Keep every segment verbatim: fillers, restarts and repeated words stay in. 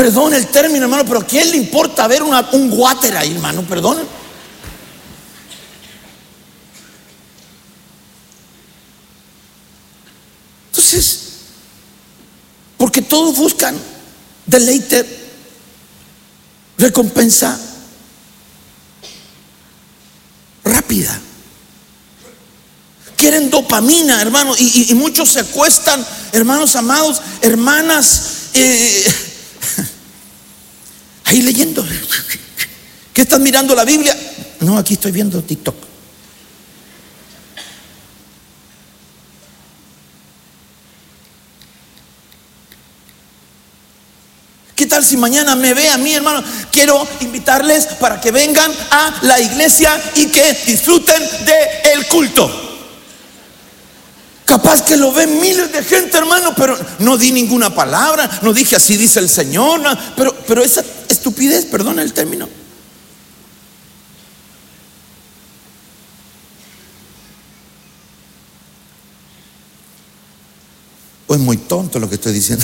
Perdón el término, hermano, pero ¿a quién le importa ver una, un water ahí, hermano? Perdón. Entonces, porque todos buscan deleite, recompensa rápida. Quieren dopamina, hermano, y, y, y muchos se acuestan, hermanos amados, hermanas, eh, ahí leyendo. ¿Qué estás mirando la Biblia? No, aquí estoy viendo TikTok. ¿Qué tal si mañana me ve a mí, hermano? Quiero invitarles para que vengan a la iglesia y que disfruten del culto. Capaz que lo ven miles de gente, hermano, pero no di ninguna palabra, no dije así dice el Señor, no, pero, pero esa estupidez, perdona el término. O es muy tonto lo que estoy diciendo.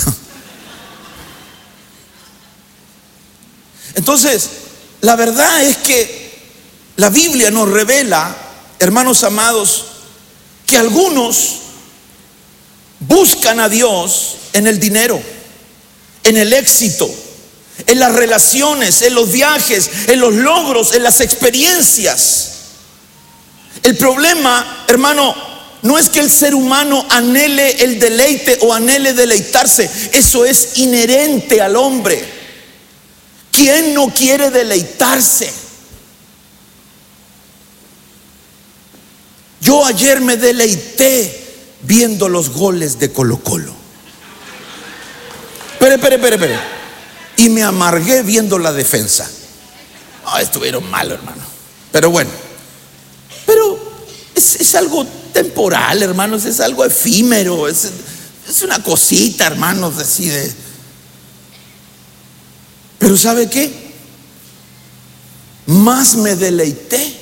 Entonces, la verdad es que la Biblia nos revela, hermanos amados, que algunos buscan a Dios en el dinero, en el éxito, en las relaciones, en los viajes, en los logros, en las experiencias. El problema, hermano, no es que el ser humano anhele el deleite o anhele deleitarse. Eso es inherente al hombre. ¿Quién no quiere deleitarse? Yo ayer me deleité viendo los goles de Colo Colo. Espere, espere, espere, espere. Y me amargué viendo la defensa. Oh, estuvieron mal, hermano. Pero bueno. Pero es, es algo temporal, hermanos. Es algo efímero. Es, es una cosita, hermanos, así de... Pero ¿sabe qué? Más me deleité